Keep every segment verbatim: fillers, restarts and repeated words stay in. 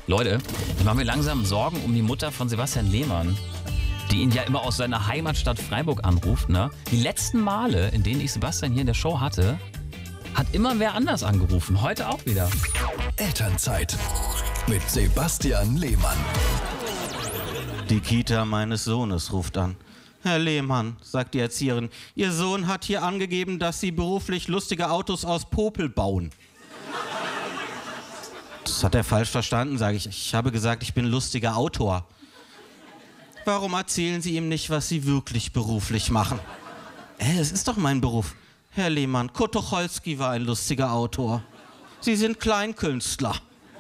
Leute, ich mache mir langsam Sorgen um die Mutter von Sebastian Lehmann, die ihn ja immer aus seiner Heimatstadt Freiburg anruft. Ne? Die letzten Male, in denen ich Sebastian hier in der Show hatte, hat immer wer anders angerufen. Heute auch wieder. Elternzeit mit Sebastian Lehmann. Die Kita meines Sohnes ruft an. Herr Lehmann, sagt die Erzieherin, Ihr Sohn hat hier angegeben, dass Sie beruflich lustige Autos aus Popel bauen. Das hat er falsch verstanden, sage ich. Ich habe gesagt, ich bin lustiger Autor. Warum erzählen Sie ihm nicht, was Sie wirklich beruflich machen? Äh, es ist doch mein Beruf. Herr Lehmann, Kurt Tucholsky war ein lustiger Autor. Sie sind Kleinkünstler.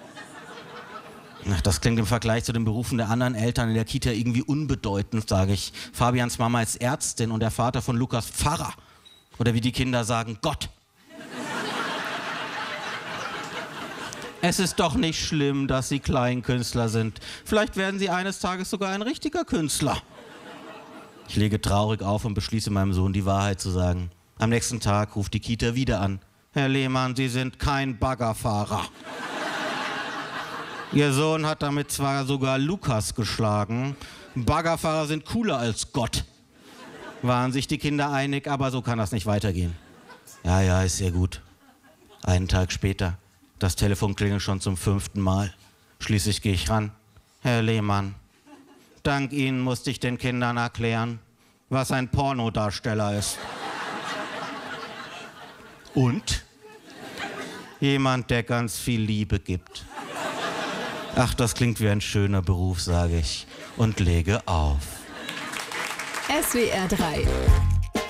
Ach, das klingt im Vergleich zu den Berufen der anderen Eltern in der Kita irgendwie unbedeutend, sage ich. Fabians Mama ist Ärztin und der Vater von Lukas Pfarrer. Oder wie die Kinder sagen, Gott. Es ist doch nicht schlimm, dass Sie Kleinkünstler sind. Vielleicht werden Sie eines Tages sogar ein richtiger Künstler. Ich lege traurig auf und beschließe meinem Sohn die Wahrheit zu sagen. Am nächsten Tag ruft die Kita wieder an. Herr Lehmann, Sie sind kein Baggerfahrer. Ihr Sohn hat damit zwar sogar Lukas geschlagen. Baggerfahrer sind cooler als Gott. Waren sich die Kinder einig, aber so kann das nicht weitergehen. Ja, ja, ist sehr gut. Einen Tag später. Das Telefon klingelt schon zum fünften Mal. Schließlich gehe ich ran. Herr Lehmann, dank Ihnen musste ich den Kindern erklären, was ein Pornodarsteller ist. Und? Jemand, der ganz viel Liebe gibt. Ach, das klingt wie ein schöner Beruf, sage ich und lege auf. S W R drei